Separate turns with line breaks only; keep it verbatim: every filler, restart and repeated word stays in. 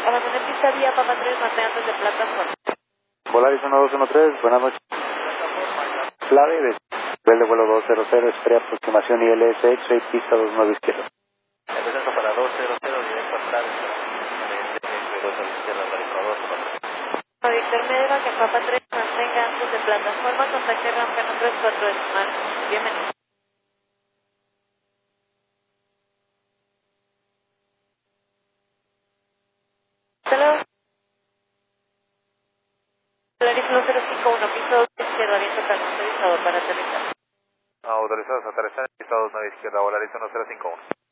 Abandoné pista vía Papa tres, mantengantes de plataforma.
Volaris uno dos uno tres, buenas noches. Clave de nivel de vuelo doscientos, espera aproximación I L S X-ray, pista dos nueve izquierda.
Empezando para doscientos, directo a Clave, dos a la izquierda, Ecuador.
Víctor Medeva, que Papa tres, mantenga antes de plataforma, contacte rampa en tres cuatro decimal. Bienvenido. Hello. Volaris uno cero cinco uno, piso dos izquierda, viento calmo, autorizado para aterrizar.
Autorizados a aterrizar, pista dos nueve izquierda, Volaris uno cero cinco uno.